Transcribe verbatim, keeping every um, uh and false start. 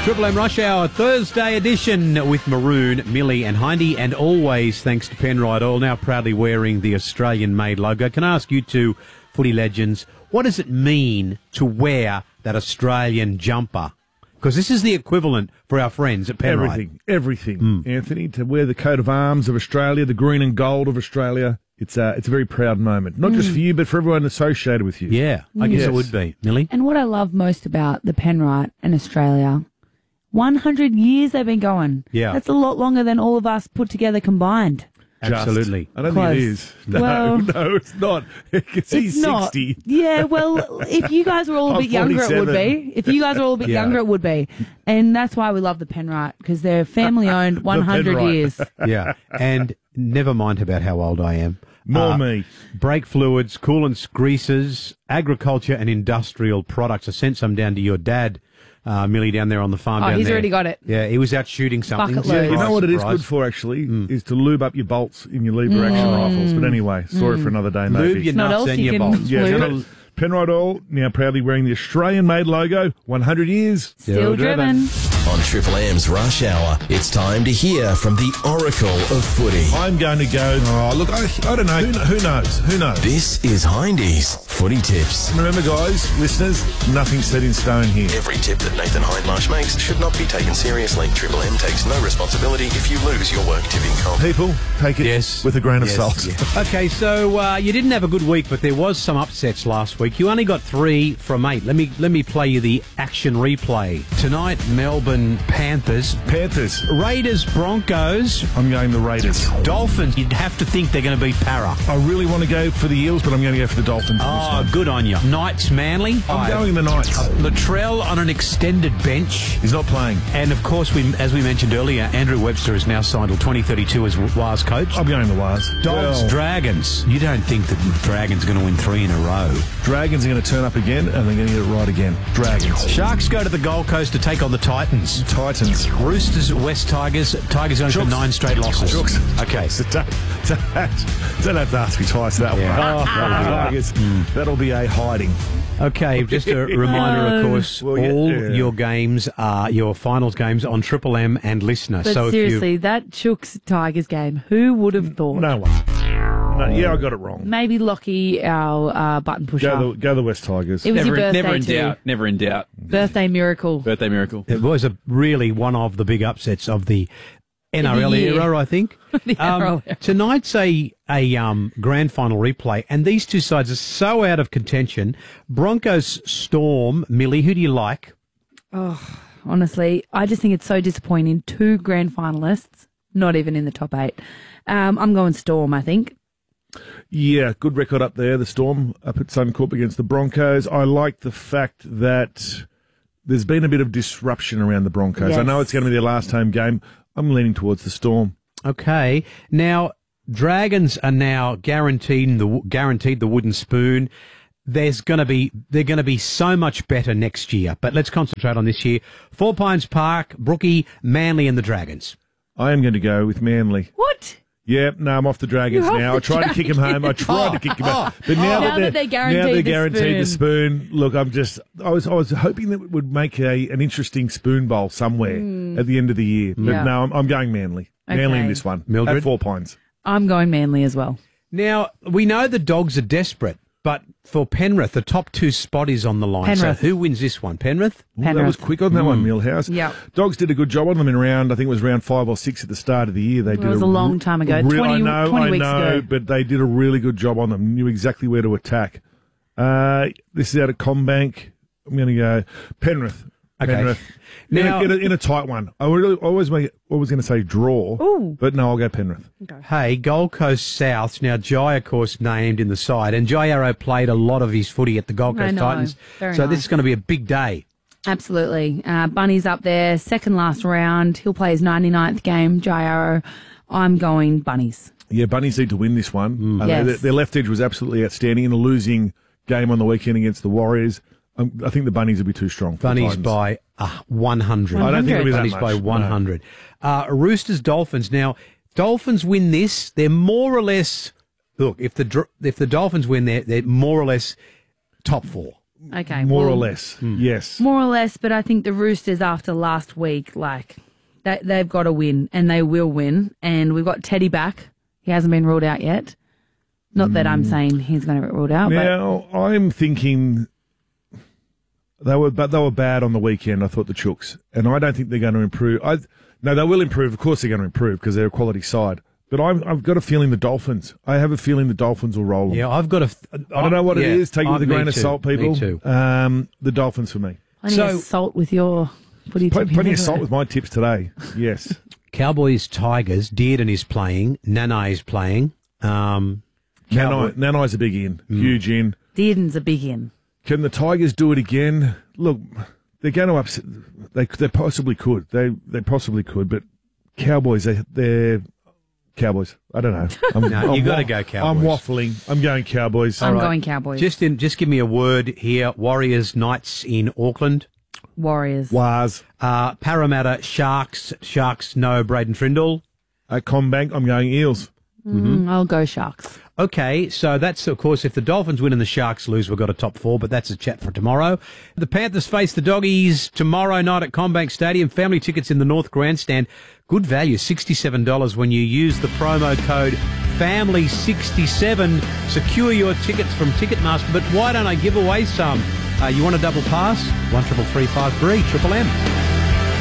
Triple M Rush Hour Thursday edition with Maroon, Millie and Hindy, and always thanks to Penrite Oil, now proudly wearing the Australian-made logo. Can I ask you two footy legends, what does it mean to wear that Australian jumper? Because this is the equivalent for our friends at Penrite. Everything, everything, mm. Anthony, to wear the coat of arms of Australia, the green and gold of Australia. It's a, it's a very proud moment, not mm. just for you, but for everyone associated with you. Yeah, I yes. guess it would be. Millie? And what I love most about the Penrite and Australia, one hundred years they've been going. Yeah. That's a lot longer than all of us put together combined. Just. Absolutely. I don't Close. think it is. No, well, no, it's not. It's he's not. sixty. Yeah, well, if you guys were all a I'm bit younger, it would be. If you guys were all a bit yeah. younger, it would be. And that's why we love the Penrite, because they're family-owned one hundred years. Yeah, and never mind about how old I am. More uh, me. Brake fluids, coolants, greases, agriculture and industrial products. I sent some down to your dad, uh, Millie, down there on the farm. Oh, down he's there. already got it. Yeah, he was out shooting something. Bucket Yeah, loads. you know what it is Surprise. good for, actually, Mm. is to lube up your bolts in your lever action Mm. rifles. But anyway, sorry Mm. for another day, maybe. Lube your Not nuts else and you your can bolts. Yeah, lube. Penrite, Penrite Oil, now proudly wearing the Australian-made logo, one hundred years. Still, Still driven. driven. On Triple M's Rush Hour, it's time to hear from the Oracle of Footy. I'm going to go, oh, look, I, I don't know. Who, who knows? Who knows? This is Hindy's Footy Tips. Remember, guys, listeners, nothing's set in stone here. Every tip that Nathan Hindmarsh makes should not be taken seriously. Triple M takes no responsibility if you lose your work tipping comp. People, take it Yes. with a grain Yes, of salt. yeah. Okay, so uh, you didn't have a good week, but there was some upsets last week. You only got three from eight. Let me let me play you the action replay. Tonight, Melbourne Panthers, Panthers. Raiders, Broncos, I'm going the Raiders. Dolphins. You'd have to think they're going to beat Para. I really want to go for the Eels, but I'm going to go for the Dolphins. in this Oh, one. good on you. Knights, Manly. I'm Five. going the Knights. Latrell on an extended bench. He's not playing. And, of course, we, as we mentioned earlier, Andrew Webster is now signed till twenty thirty-two as Wars coach. I'm going the Wars. Dogs, Well, Dragons. You don't think that the Dragons are going to win three in a row. Dragons are going to turn up again, and they're going to get it right again. Dragons. Sharks go to the Gold Coast to take on the Titans. Titans. Roosters, West Tigers. Tigers going for Chooks. nine straight losses. Chooks. Okay. So don't, don't, don't have to ask me twice that Yeah. one. Oh, Tigers. That'll be a hiding. Okay, just a reminder, of course, Well, yeah, all yeah. your games are your finals games on Triple M and Listener. But so seriously, if that Chooks Tigers game, who would have thought? No one. No, yeah, I got it wrong. Maybe Lockie, our uh, button pusher. Go the, go the West Tigers. It was Never, your birthday never in too. doubt. Never in doubt. Birthday miracle. Birthday miracle. you, it was a really one of the big upsets of the N R L The year. era, I think. The N R L um, era. tonight's a a um, grand final replay, and these two sides are so out of contention. Broncos Storm, Millie, who do you like? Oh, honestly, I just think it's so disappointing. Two grand finalists, not even in the top eight. Um, I'm going Storm, I think. Yeah, good record up there, the Storm, up at Suncorp against the Broncos. I like the fact that there's been a bit of disruption around the Broncos. I Yes. know it's going to be their last home game. I'm leaning towards the Storm. Okay, now Dragons are now guaranteed the guaranteed the wooden spoon. There's going to be they're going to be so much better next year. But let's concentrate on this year. Four Pines Park, Brookie, Manly, and the Dragons. I am going to go with Manly. What? Yeah, no, I'm off the Dragons You're off now. the I tried to kick him home. I tried to kick him home. But now, Now that they're, they guaranteed now they're the guaranteed the spoon. Look, I'm just, I was I was hoping that it would make a an interesting spoon bowl somewhere at the end of the year. But Yeah. no, I'm, I'm going Manly. Manly in Okay. this one. Mildred? At Four Pines. I'm going Manly as well. Now we know the Dogs are desperate, but for Penrith, the top two spot is on the line. Penrith. So who wins this one? Penrith. Ooh, that was quick on that one, Millhouse. Yep. Dogs did a good job on them in round, I think it was round five or six at the start of the year. They did was a long time ago, real- twenty I know, twenty I weeks know, ago. but they did a really good job on them. Knew exactly where to attack. Uh, this is out of Combank. I'm going to go Penrith. Okay. Penrith. Now- in, a, in, a, in a tight one. I really, I always make, I was going to say draw, Ooh. but no, I'll go Penrith. Hey, Gold Coast South. Now Jai, of course, named in the side, and Jai Arrow played a lot of his footy at the Gold I Coast know. Titans. Very so this nice. is going to be a big day. Absolutely. Uh, Bunny's up there, second last round. He'll play his ninety-ninth game, Jai Arrow. I'm going Bunnies. Yeah, Bunnies need to win this one. Uh, Yes. their, their left edge was absolutely outstanding in a losing game on the weekend against the Warriors. Um, I think the Bunnies will be too strong. For the Bunnies Titans. by uh, one hundred. I don't think it'll be that Bunnies much. by No. one hundred. Uh, Roosters, Dolphins. Now, Dolphins win this. They're more or less, look, if the Dr- if the Dolphins win, they're, they're more or less top four. Okay. More well, or less, yes. More or less, but I think the Roosters after last week, like, they, they've got to win, and they will win. And we've got Teddy back. He hasn't been ruled out yet. Not that I'm saying he's going to get ruled out. Now, I'm thinking they were but they were bad on the weekend, I thought, the Chooks. And I don't think they're going to improve. I No, they will improve. Of course they're going to improve because they're a quality side. But I'm, I've got a feeling the Dolphins. I have a feeling the Dolphins will roll them. Yeah, I've got a. I don't know what yeah, it is. Take it with I- a grain me of too, salt, people. Me too. Um, the Dolphins for me. Plenty So- of salt with your footy Pl- tip. plenty of salt with my tips today. Yes. Cowboys, Tigers. Dearden is playing. Nana is playing. Um, Nanai, Nanai's a big in. Huge in. Dearden's a big in. Can the Tigers do it again? Look, they're going to upset. They they possibly could. They they possibly could. But Cowboys, they they're Cowboys. I don't know. I'm, No, you I'm gotta wa- go Cowboys. I'm waffling. I'm going Cowboys. I'm right. going Cowboys. Just in, just give me a word here. Warriors, Knights in Auckland. Warriors. Waz Uh, Parramatta, Sharks. Sharks, no. Braden Trindle. at Combank. I'm going Eels. Mm, I'll go Sharks. Okay, so that's, of course, if the Dolphins win and the Sharks lose, we've got a top four, but that's a chat for tomorrow. The Panthers face the Doggies tomorrow night at Combank Stadium. Family tickets in the North Grandstand. Good value, sixty-seven dollars when you use the promo code family sixty-seven. Secure your tickets from Ticketmaster, but why don't I give away some? Uh, you want a double pass? one triple three five three, Triple M.